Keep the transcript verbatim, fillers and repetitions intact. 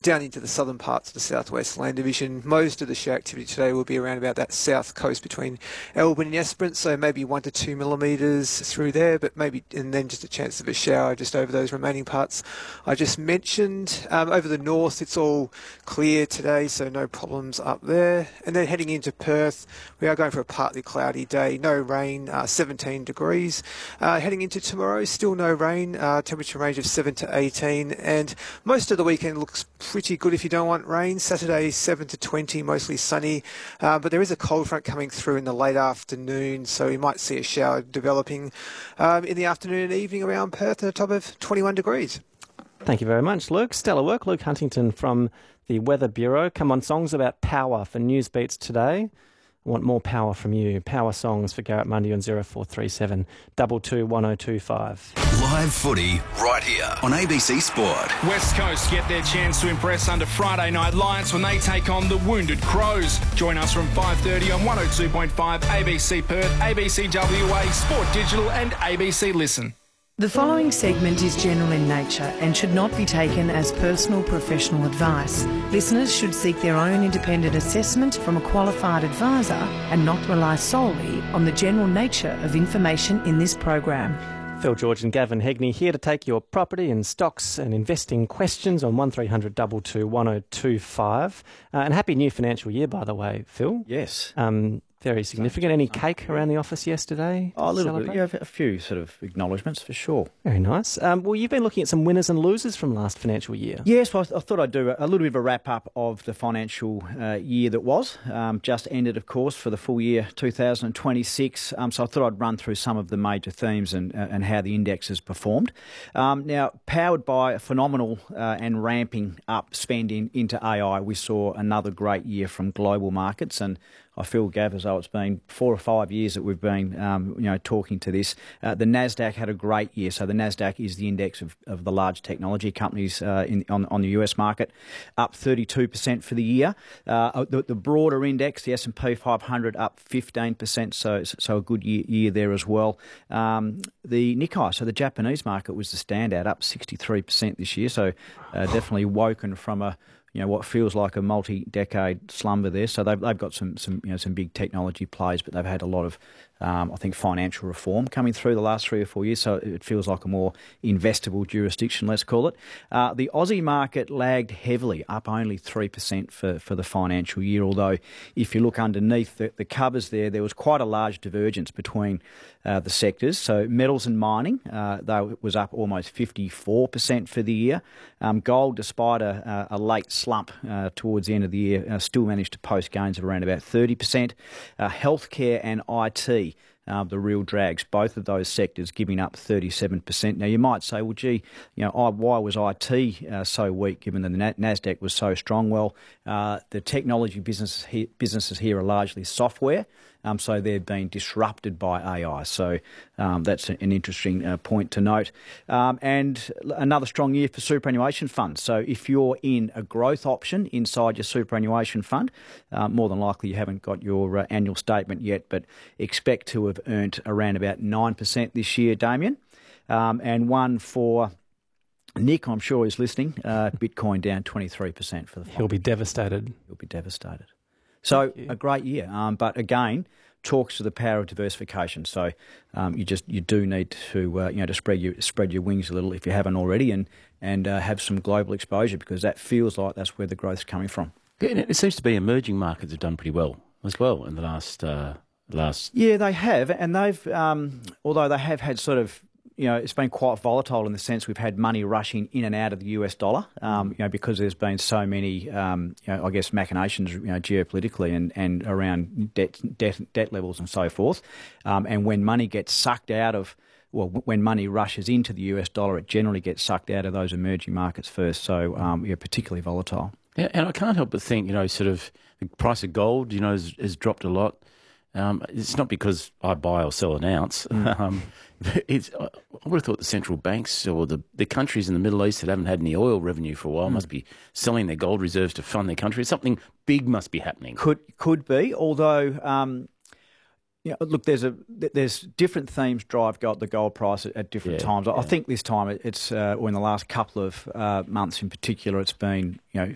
down into the southern parts of the Southwest Land Division. Most of the shower activity today will be around about that south coast between Albany and Esperance, so maybe one to two millimetres through there, but maybe, and then just a chance of a shower just over those remaining parts I just mentioned. Um, over the north, it's all clear today, so no problems up there. And then heading into Perth, we are going for a partly cloudy day, no rain, uh, seventeen degrees. Uh, heading into tomorrow, still no rain, uh, temperature range of seven to eighteen, and most of the weekend looks pretty good if you don't want rain. Saturday, seven to twenty, mostly sunny, uh, but there is a cold front coming through in the late afternoon, so we might see a shower developing um, in the afternoon and evening around Perth at a top of twenty-one degrees. Thank you very much, Luke. Stellar work. Luke Huntington from the Weather Bureau. Come on, songs about power for News Beats today. I want more power from you. Power songs for Garrett Mundy on zero four three seven, two two one oh two five. Live footy right here on A B C Sport. West Coast get their chance to impress under Friday Night Lights when they take on the Wounded Crows. Join us from five thirty on one oh two point five A B C Perth, A B C W A, Sport Digital and A B C Listen. The following segment is general in nature and should not be taken as personal professional advice. Listeners should seek their own independent assessment from a qualified advisor and not rely solely on the general nature of information in this program. Phil George and Gavin Hegney here to take your property and stocks and investing questions on one three hundred two two one oh two five. Uh, and happy new financial year, by the way, Phil. Yes. Um, very significant. Any cake around the office yesterday? Oh, a little bit. Yeah, a few sort of acknowledgements for sure. Very nice. Um, well, you've been looking at some winners and losers from last financial year. Yes, well, I thought I'd do a little bit of a wrap-up of the financial uh, year that was. Um, just ended, of course, for the full year two thousand twenty-six. Um, so I thought I'd run through some of the major themes and, uh, and how the index has performed. Um, now, powered by a phenomenal uh, and ramping up spending into A I, we saw another great year from global markets, and I feel, Gav, as though it's been four or five years that we've been, um, you know, talking to this. Uh, the Nasdaq had a great year. So the Nasdaq is the index of, of the large technology companies uh, in, on, on the U S market, up thirty-two percent for the year. Uh, the, the broader index, the S and P five hundred, up fifteen percent. So so a good year, year there as well. Um, the Nikkei, so the Japanese market, was the standout, up sixty-three percent this year. So uh, definitely woken from a you know, what feels like a multi-decade slumber there. So they've, they've got some, some, you know, some big technology plays, but they've had a lot of, um, I think, financial reform coming through the last three or four years. So it feels like a more investable jurisdiction, let's call it. Uh, the Aussie market lagged heavily, up only three percent for, for the financial year. Although if you look underneath the, the covers there, there was quite a large divergence between uh, the sectors. So metals and mining, uh, though, was up almost fifty-four percent for the year. Um, gold, despite a, a late slump uh, towards the end of the year, uh, still managed to post gains of around about thirty percent. Uh, healthcare and I T, uh, the real drags, both of those sectors giving up thirty-seven percent. Now, you might say, well, gee, you know, why was I T uh, so weak given that the Nasdaq was so strong? Well, uh, the technology business he, businesses here are largely software. Um, so they're being disrupted by A I. So um, that's an interesting uh, point to note. Um, and another strong year for superannuation funds. So if you're in a growth option inside your superannuation fund, uh, more than likely you haven't got your uh, annual statement yet, but expect to have earned around about nine percent this year, Damien. Um, and one for Nick, I'm sure he's listening, uh, Bitcoin down twenty-three percent for the fund. He'll be devastated. He'll be devastated. So a great year, um, but again, talks to the power of diversification. So um, you just you do need to uh, you know to spread your spread your wings a little if you haven't already, and and uh, have some global exposure, because that feels like that's where the growth's coming from. Yeah, and it seems to be emerging markets have done pretty well as well in the last uh, last. Yeah, they have, and they've um, although they have had sort of. You know, it's been quite volatile in the sense we've had money rushing in and out of the U S dollar, um, you know, because there's been so many, um, you know, I guess, machinations, you know, geopolitically and, and around debt, debt, debt levels and so forth. Um, and when money gets sucked out of, well, when money rushes into the U S dollar, it generally gets sucked out of those emerging markets first. So, um, yeah, particularly volatile. Yeah, and I can't help but think, you know, sort of the price of gold, you know, has, has dropped a lot. Um, it's not because I buy or sell an ounce. Mm. Um, it's, I would have thought the central banks or the, the countries in the Middle East that haven't had any oil revenue for a while mm. must be selling their gold reserves to fund their country. Something big must be happening. Could could be, although um, you know, look, there's a there's different themes drive gold, the gold price at, at different yeah, times. I yeah. think this time it's uh, or in the last couple of uh, months in particular, it's been you know